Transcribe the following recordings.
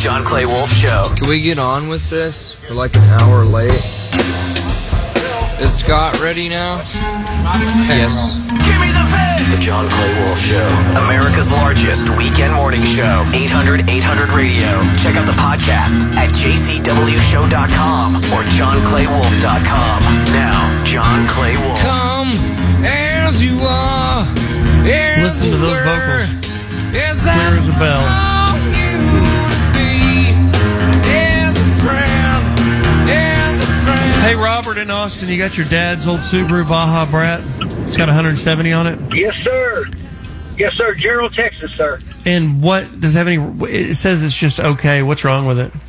John Clay Wolf Show. Can we get on with this? We're like an hour late. Is Scott ready now? Yes. Give me the pen! The John Clay Wolf Show. America's largest weekend morning show. 800-800 Radio. Check out the podcast at jcwshow.com or johnclaywolf.com. Now, John Clay Wolf. Come as you are. Listen to those vocals. Clear as a bell. Hey, Robert in Austin, you got your dad's old Subaru Baja Brat? It's got 170 on it? Yes, sir. Yes, sir. General, Texas, sir. And what does it have any? It says it's just okay. What's wrong with it?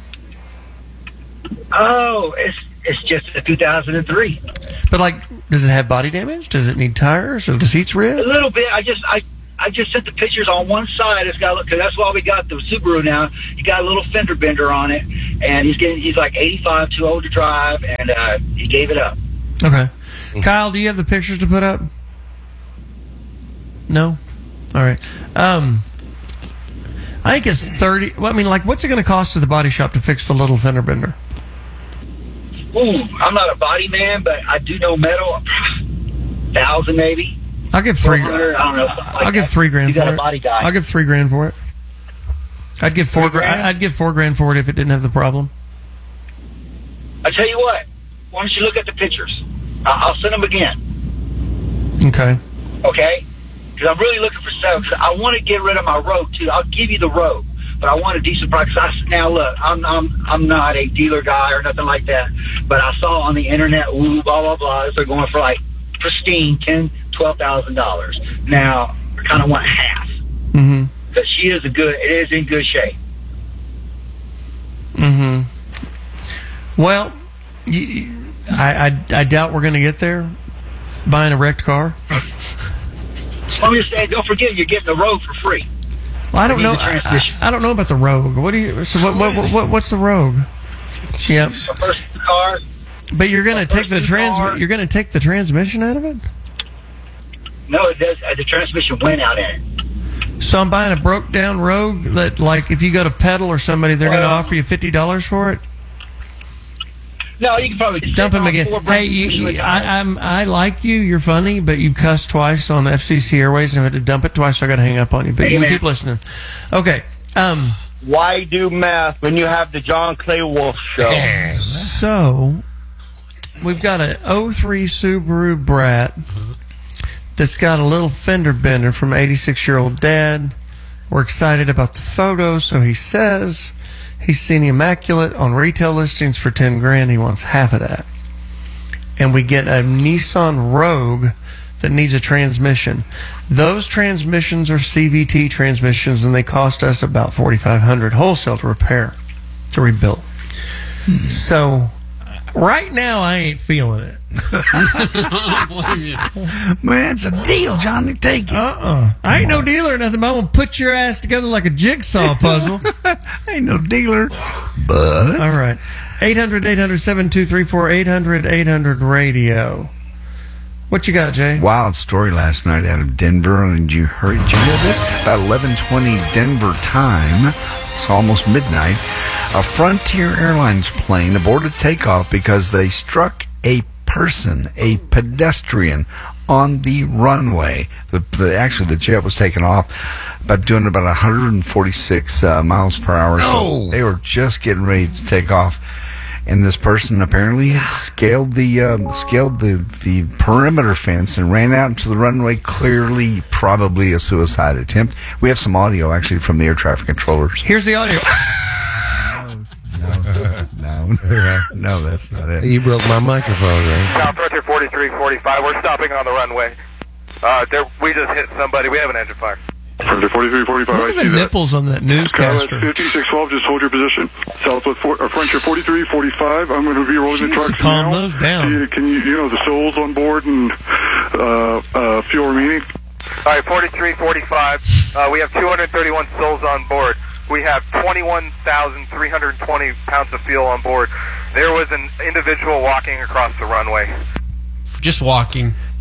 Oh, it's just a 2003. But, like, does it have body damage? Does it need tires? Or the seats A ripped? little bit. I just sent the pictures on one side. It's got, because that's why we got the Subaru now. He got a little fender bender on it, and he's like 85, too old to drive, and he gave it up. Okay. Kyle, do you have the pictures to put up? No? All right. I think it's 30. Well, I mean, like, what's it going to cost to the body shop to fix the little fender bender? Ooh, I'm not a body man, but I do know metal. 1,000 maybe. I'll give $3. I don't know. I'll give $3,000 You for got a it. body guy. I'll give $3,000 for it. I'd give $4,000. $3,000? I'd give $4,000 for it if it didn't have the problem. I tell you what. Why don't you look at the pictures? I'll send them again. Okay. Okay? Because I'm really looking for seven. Cause I want to get rid of my Rogue too. I'll give you the Rogue, but I want a decent price. Now look, I'm not a dealer guy or nothing like that. But I saw on the internet, blah blah blah. They're going for like pristine $10,000-$12,000. Now I kind of want half. Mm-hmm. But it is in good shape. Mm-hmm. Well, I doubt we're going to get there buying a wrecked car. I'm just saying, don't forget you're getting the Rogue for free. Well, I don't know. I don't know about the Rogue. What do you? So what's the Rogue? Yep. The first car. But you're going to take the You're going to take the transmission out of it? No, it does. The transmission went out in it. So I'm buying a broke down Rogue that, like, if you go to Pedal or somebody, they're going to offer you $50 for it. No, you can probably just dump him again. Hey, I like you. You're funny, but you cussed twice on FCC Airways, and I had to dump it twice, so I got to hang up on you. But you keep listening. Okay. Why do math when you have the John Clay Wolf Show? So we've got an 03 Subaru Brat that's got a little fender bender from 86-year-old dad. We're excited about the photos, so he says he's seen Immaculate on retail listings for $10,000. He wants half of that. And we get a Nissan Rogue that needs a transmission. Those transmissions are CVT transmissions, and they cost us about $4,500 wholesale to repair, to rebuild. So right now, I ain't feeling it. Man, it's a deal, Johnny. Take it. I ain't no dealer or nothing, but I'm going to put your ass together like a jigsaw puzzle. I ain't no dealer, but. All right. 800-800-7234, 800-800-RADIO. What you got, Jay? Wild story last night out of Denver. And did you hear this? About 11:20 Denver time. It's almost midnight. A Frontier Airlines plane aborted takeoff because they struck a person, a pedestrian, on the runway. Actually, the jet was taken off doing about 146 miles per hour. So they were just getting ready to take off. And this person apparently had scaled the perimeter fence and ran out into the runway. Clearly, probably a suicide attempt. We have some audio actually from the air traffic controllers. Here's the audio. No, that's not it. You broke my microphone, right? South Frontier 4345. We're stopping on the runway. We just hit somebody. We have an engine fire. Frontier 4345. Look at the nipples on that newscaster. 5612, just hold your position. Southwest Frontier 4345. I'm going to be rolling the trucks calm now. Those down. Can you the souls on board and fuel remaining? All right, 4345. We have 231 souls on board. We have 21,320 pounds of fuel on board. There was an individual walking across the runway. Just walking.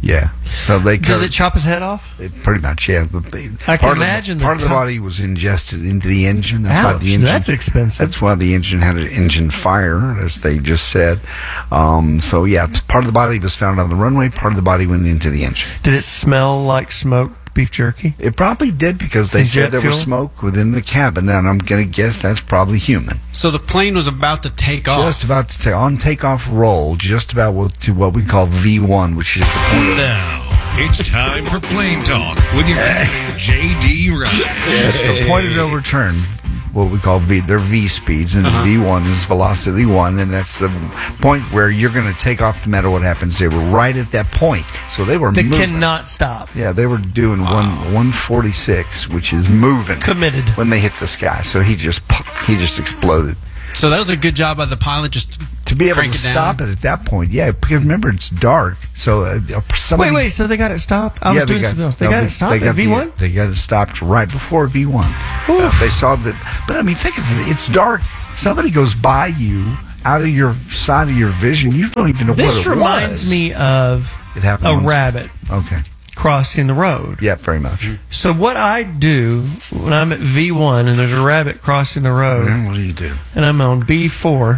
Yeah. So they Did it chop his head off? pretty much, yeah. I can imagine part of the body was ingested into the engine. That's why Ouch, the engine. that's expensive. That's why the engine had an engine fire, as they just said. So yeah, part of the body was found on the runway. Part of the body went into the engine. Did it smell like smoked beef jerky? It probably did because they And said jet there was fuel? smoke within the cabin, and I'm going to guess that's probably human. So the plane was about to take off. Just about to take on takeoff roll, just about to what we call V1, which is the point. Now, it's time for Plane Talk with your J.D. Ryan. It's the point of no return, what we call V. They're V speeds, and V1 is velocity 1, and that's the point where you're going to take off no matter what happens. They were right at that point, so they were They moving. cannot stop. Yeah, they were doing 146, which is moving. Committed. When they hit the sky, so he just exploded. So that was a good job by the pilot just To be able crank to it down. stop it at that point, yeah, because remember, it's dark, so somebody... Wait, so they got it stopped? I was doing something else. They got it stopped at V1? They got it stopped right before V1. They saw that, but I mean, think of it, it's dark. Somebody goes by you, out of your side of your vision, you don't even know what it was. This reminds me of It happened a once. rabbit Okay. crossing the road. Yeah, very much. So what I do when I'm at V1 and there's a rabbit crossing the road What do you do? and I'm on B4,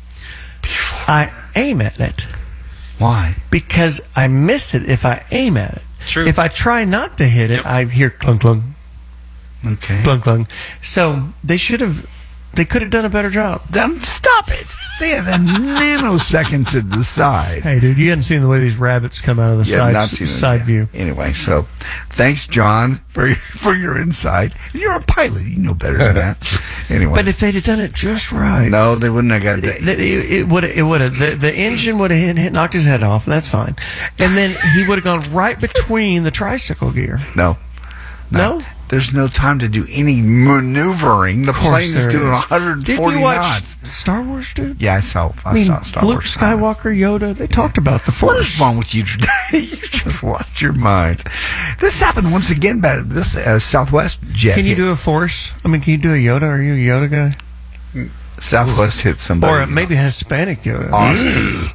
I aim at it Why? because I miss it if I aim at it. True. If I try not to hit it, I hear clunk, clunk, Okay. clunk, clunk. So they could have done a better job. Then stop it. They had a nanosecond to decide. Hey, dude, you hadn't seen the way these rabbits come out of the Yeah, not seen it side yet. view. Anyway, so thanks, John, for your insight. You're a pilot. You know better than that. Anyway. But if they'd have done it just right, No, they wouldn't have got that. it would have the engine would have knocked his head off, and that's fine. And then he would have gone right between the tricycle gear. No. No? There's no time to do any maneuvering. The Of course plane is there doing is. 140 Did you watch knots. Star Wars, dude? Yeah, I saw Star Luke Wars. Skywalker, Yoda, they talked about the Force. What is wrong with you today? You just lost your mind. This happened once again by this Southwest jet. Can you hit. do a Force? I mean, can you do a Yoda? Are you a Yoda guy? Southwest hit somebody. Or maybe a Hispanic Yoda. Austin.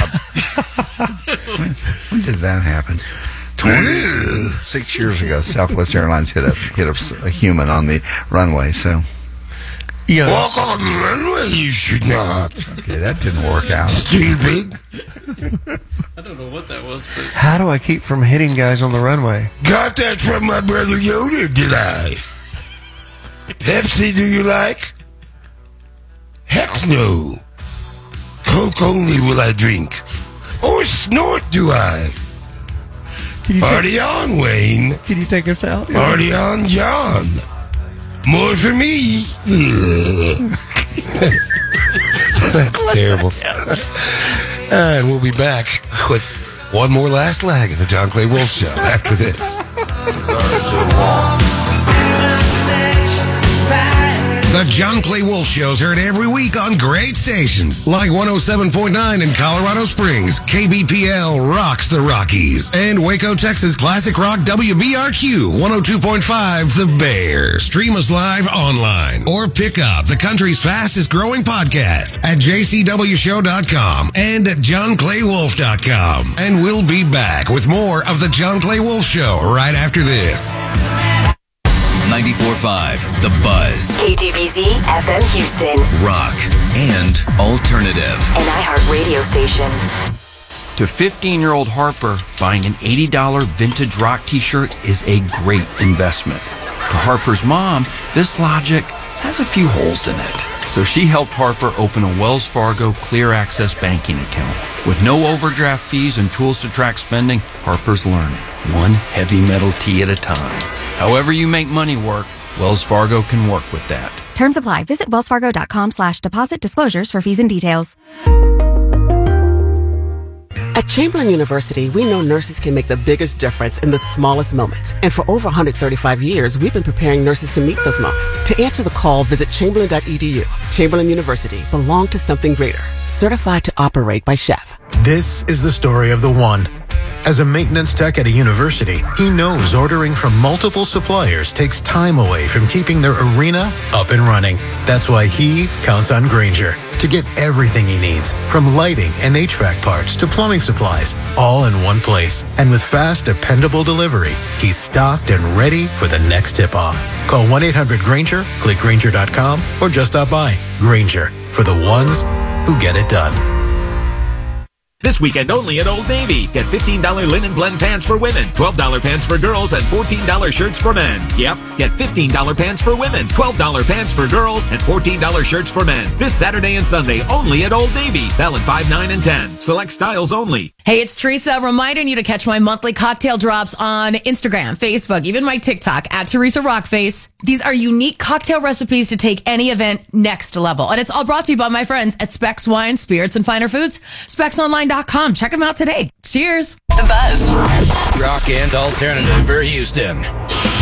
When did that happen? 26 years ago, Southwest Airlines hit a human on the runway. So Yoda. Walk on the runway, you should not. okay, that didn't work out. Stupid. I don't know what that was, but How do I keep from hitting guys on the runway? Got that from my brother Yoda, did I? Pepsi do you like? Heck no. Coke only will I drink. Or snort do I? Party on, Wayne. Can you take us out? Party on, John. More for me. That's terrible. And we'll be back with one more last lag of the John Clay Wolf Show after this. The John Clay Wolf Show is heard every week on great stations like 107.9 in Colorado Springs. KBPL rocks the Rockies. And Waco, Texas Classic Rock WBRQ 102.5 The Bear. Stream us live online or pick up the country's fastest growing podcast at jcwshow.com and at johnclaywolf.com. And we'll be back with more of the John Clay Wolf Show right after this. 94.5 The Buzz, KTBZ FM Houston, Rock, and Alternative. an iHeart radio station. To 15-year-old Harper, buying an $80 vintage rock t-shirt is a great investment. To Harper's mom, this logic has a few holes in it. So she helped Harper open a Wells Fargo Clear Access banking account. With no overdraft fees and tools to track spending, Harper's learning, one heavy metal tee at a time. However you make money work, Wells Fargo can work with that. Terms apply. Visit wellsfargo.com/deposit disclosures for fees and details. At Chamberlain University, we know nurses can make the biggest difference in the smallest moments. And for over 135 years, we've been preparing nurses to meet those moments. To answer the call, visit chamberlain.edu. Chamberlain University, belong to something greater. Certified to operate by Chef. This is the story of the one. As a maintenance tech at a university, he knows ordering from multiple suppliers takes time away from keeping their arena up and running. That's why he counts on Grainger, to get everything he needs, from lighting and HVAC parts to plumbing supplies, all in one place. And with fast, dependable delivery, he's stocked and ready for the next tip-off. Call 1-800-GRAINGER, click Grainger.com, or just stop by. Grainger, for the ones who get it done. This weekend only at Old Navy. Get $15 linen blend pants for women, $12 pants for girls, and $14 shirts for men. Yep, get $15 pants for women, $12 pants for girls, and $14 shirts for men. This Saturday and Sunday only at Old Navy. Valid 5, 9, and 10. Select styles only. Hey, it's Teresa reminding you to catch my monthly cocktail drops on Instagram, Facebook, even my TikTok at Teresa Rockface. These are unique cocktail recipes to take any event next level. And it's all brought to you by my friends at Specs Wine, Spirits, and Finer Foods. SpecsOnline.com. Check them out today. Cheers. The Buzz. Rock and alternative for Houston.